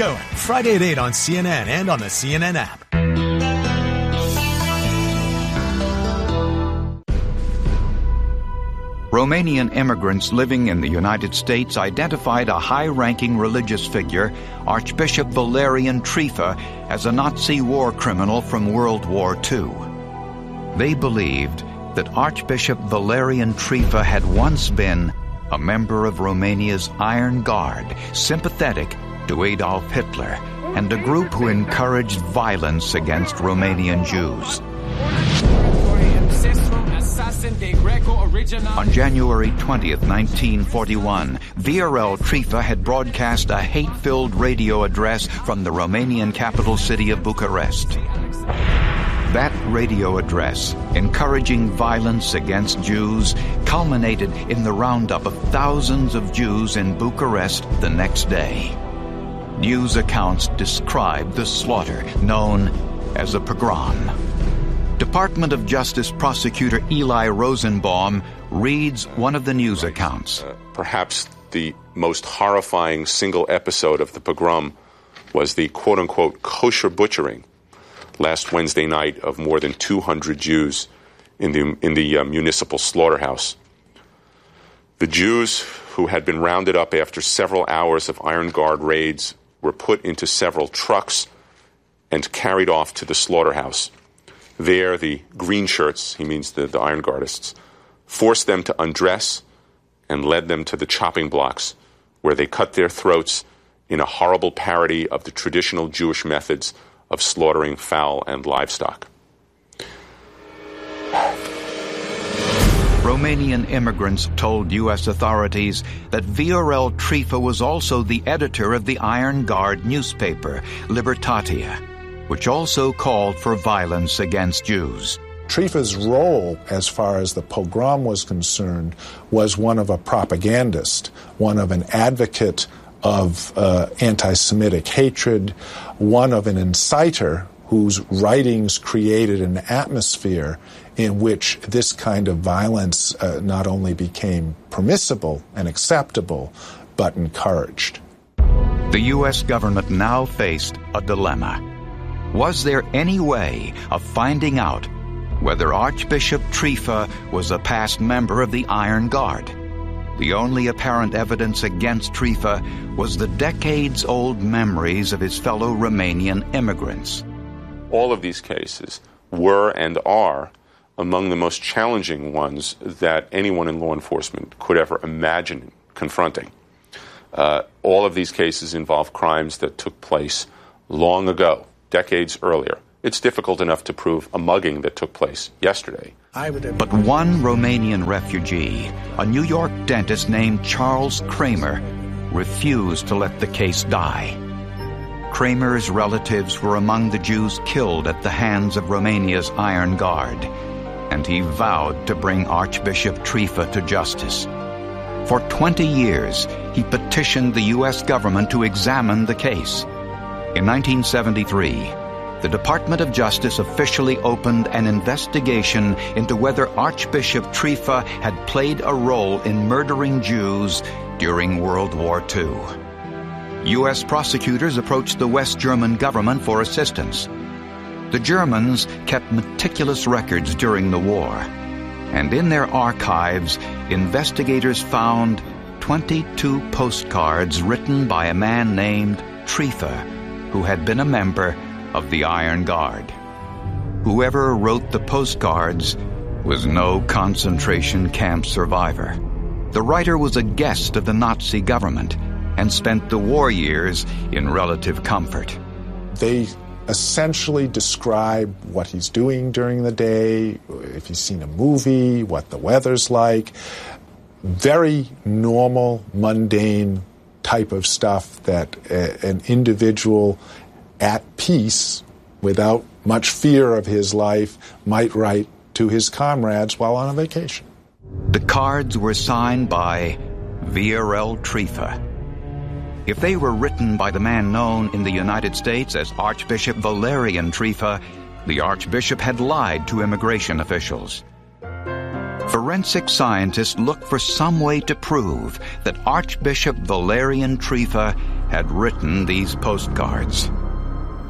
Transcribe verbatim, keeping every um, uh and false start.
Cohen, Friday at eight on C N N and on the C N N app. Romanian immigrants living in the United States identified a high-ranking religious figure, Archbishop Valerian Trifa, as a Nazi war criminal from World War Two. They believed that Archbishop Valerian Trifa had once been a member of Romania's Iron Guard, sympathetic to Adolf Hitler, and a group who encouraged violence against Romanian Jews. On January twentieth, nineteen forty-one, Viorel Trifa had broadcast a hate-filled radio address from the Romanian capital city of Bucharest. That radio address, encouraging violence against Jews, culminated in the roundup of thousands of Jews in Bucharest the next day. News accounts described the slaughter, known as a pogrom. Department of Justice prosecutor Eli Rosenbaum reads one of the news accounts. Uh, perhaps the most horrifying single episode of the pogrom was the quote-unquote kosher butchering last Wednesday night of more than two hundred Jews in the, in the uh, municipal slaughterhouse. The Jews who had been rounded up after several hours of Iron Guard raids were put into several trucks and carried off to the slaughterhouse. There, the green shirts, he means the, the Iron Guardists, forced them to undress and led them to the chopping blocks, where they cut their throats in a horrible parody of the traditional Jewish methods of slaughtering fowl and livestock. Romanian immigrants told U S authorities that Viorel Trifa was also the editor of the Iron Guard newspaper, Libertatea, which also called for violence against Jews. Trifa's role, as far as the pogrom was concerned, was one of a propagandist, one of an advocate of uh, anti-Semitic hatred, one of an inciter whose writings created an atmosphere in which this kind of violence uh, not only became permissible and acceptable, but encouraged. The U S government now faced a dilemma. Was there any way of finding out whether Archbishop Trifa was a past member of the Iron Guard? The only apparent evidence against Trifa was the decades-old memories of his fellow Romanian immigrants. All of these cases were and are among the most challenging ones that anyone in law enforcement could ever imagine confronting. Uh, all of these cases involve crimes that took place long ago, decades earlier. It's difficult enough to prove a mugging that took place yesterday. But one Romanian refugee, a New York dentist named Charles Kramer, refused to let the case die. Kramer's relatives were among the Jews killed at the hands of Romania's Iron Guard, and he vowed to bring Archbishop Trifa to justice. For twenty years, he petitioned the U S government to examine the case. In nineteen seventy-three, the Department of Justice officially opened an investigation into whether Archbishop Trifa had played a role in murdering Jews during World War Two. U S prosecutors approached the West German government for assistance. The Germans kept meticulous records during the war, and in their archives, investigators found twenty-two postcards written by a man named Trifa, who had been a member of the Iron Guard. Whoever wrote the postcards was no concentration camp survivor. The writer was a guest of the Nazi government and spent the war years in relative comfort. They essentially describe what he's doing during the day, if he's seen a movie, what the weather's like. Very normal, mundane type of stuff that a, an individual at peace, without much fear of his life, might write to his comrades while on a vacation. The cards were signed by Viorel Trifa. If they were written by the man known in the United States as Archbishop Valerian Trifa, the Archbishop had lied to immigration officials. Forensic scientists looked for some way to prove that Archbishop Valerian Trifa had written these postcards.